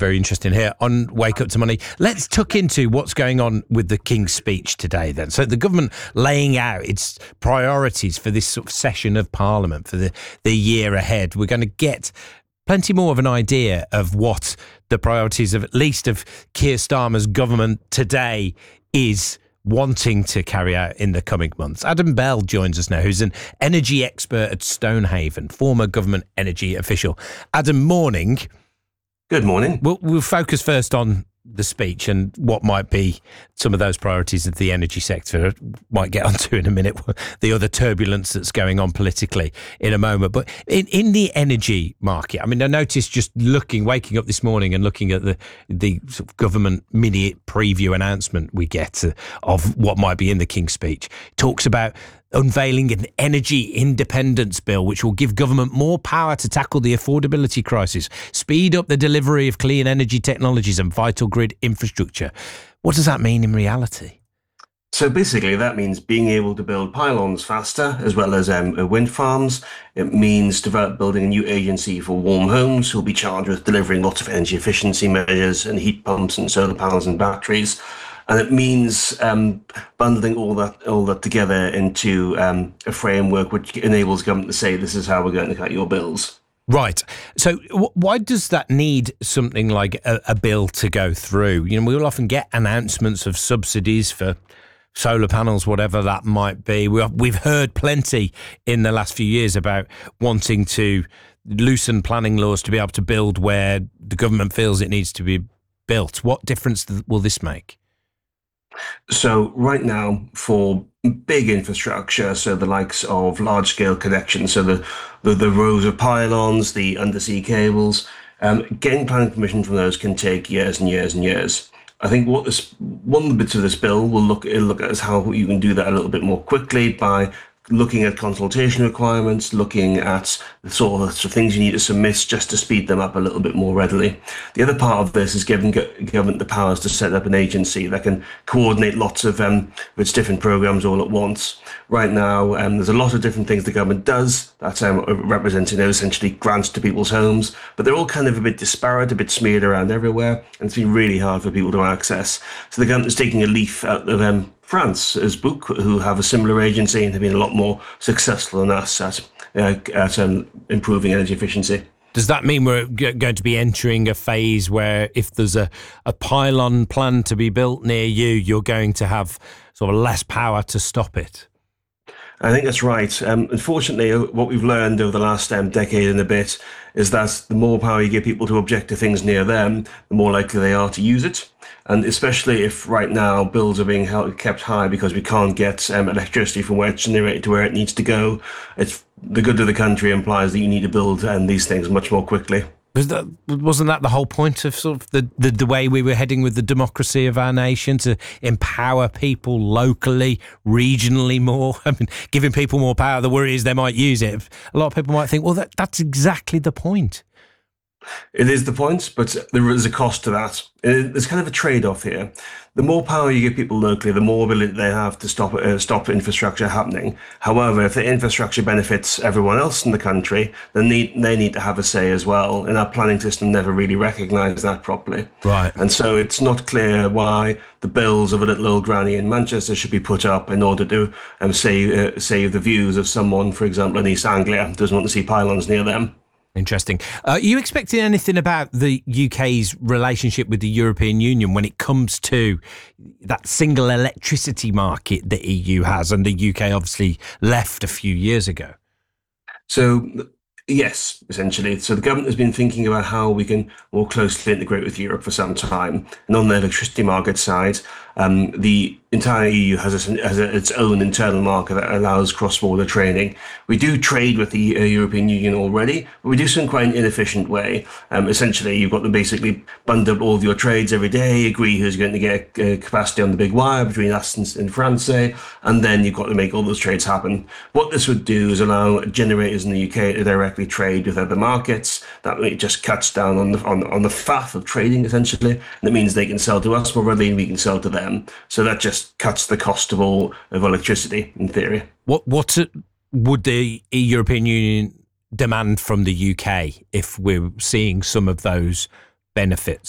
very interesting here on Wake Up to Money. Let's tuck into what's going on with the King's Speech today then. So the government laying out its priorities for this sort of session of Parliament for the year ahead. We're going to get plenty more of an idea of what the priorities of at least of Keir Starmer's government today is wanting to carry out in the coming months. Adam Bell joins us now, who's an energy expert at Stonehaven, former government energy official. Adam, morning. Good morning. We'll focus first on the speech and what might be some of those priorities of the energy sector. Might get onto in a minute the other turbulence that's going on politically in a moment. But in the energy market, I mean, I noticed just waking up this morning and looking at the sort of government mini preview announcement we get of what might be in the King's Speech. It talks about unveiling an energy independence bill, which will give government more power to tackle the affordability crisis, speed up the delivery of clean energy technologies and vital grid infrastructure. What does that mean in reality? So basically that means being able to build pylons faster, as well as wind farms. It means building a new agency for warm homes who'll be charged with delivering lots of energy efficiency measures and heat pumps and solar panels and batteries. And it means bundling all that together into a framework which enables government to say, this is how we're going to cut your bills. Right. So why does that need something like a bill to go through? You know, we will often get announcements of subsidies for solar panels, whatever that might be. We've heard plenty in the last few years about wanting to loosen planning laws to be able to build where the government feels it needs to be built. What difference will this make? So right now, for big infrastructure, so the likes of large-scale connections, so the rows of pylons, the undersea cables, getting planning permission from those can take years and years and years. I think one of the bits of this bill will look at is how you can do that a little bit more quickly by looking at consultation requirements, looking at the sort of things you need to submit just to speed them up a little bit more readily. The other part of this is giving government the powers to set up an agency that can coordinate lots of its different programs all at once. Right now, there's a lot of different things the government does that representing essentially grants to people's homes, but they're all kind of a bit disparate, a bit smeared around everywhere, and it's been really hard for people to access. So the government is taking a leaf out of France's book, who have a similar agency and have been a lot more successful than us at improving energy efficiency. Does that mean we're going to be entering a phase where if there's a pylon planned to be built near you, you're going to have sort of less power to stop it? I think that's right. Unfortunately, what we've learned over the last decade and a bit is that the more power you give people to object to things near them, the more likely they are to use it. And especially if right now bills are being kept high because we can't get electricity from where it's generated to where it needs to go, it's the good of the country implies that you need to build these things much more quickly. Wasn't that the whole point of sort of the way we were heading with the democracy of our nation, to empower people locally, regionally more? I mean, giving people more power, the worry is they might use it. A lot of people might think, well, that's exactly the point. It is the point, but there is a cost to that. There's kind of a trade-off here. The more power you give people locally, the more ability they have to stop infrastructure happening. However, if the infrastructure benefits everyone else in the country, then they need to have a say as well. And our planning system never really recognised that properly. Right. And so it's not clear why the bills of a little old granny in Manchester should be put up in order to save the views of someone, for example, in East Anglia, who doesn't want to see pylons near them. Interesting. Are you expecting anything about the UK's relationship with the European Union when it comes to that single electricity market the EU has, and the UK obviously left a few years ago? So, yes, essentially. So the government has been thinking about how we can more closely integrate with Europe for some time. And on the electricity market side, the entire EU has its own internal market that allows cross-border trading. We do trade with the European Union already, but we do so in quite an inefficient way. Essentially, you've got to basically bundle up all of your trades every day, agree who's going to get capacity on the big wire between us and France, and then you've got to make all those trades happen. What this would do is allow generators in the UK to directly trade with other markets. That just cuts down on the faff of trading, essentially. And it means they can sell to us more readily and we can sell to them. So that just cuts the cost of electricity, in theory. What would the European Union demand from the UK if we're seeing some of those benefits?